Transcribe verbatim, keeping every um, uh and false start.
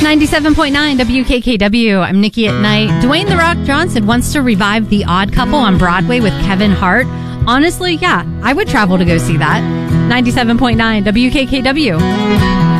ninety-seven point nine W K K W. I'm Nikki at Night. Dwayne "The Rock" Johnson wants to revive The Odd Couple on Broadway with Kevin Hart. Honestly, yeah, I would travel to go see that. ninety-seven point nine W K K W.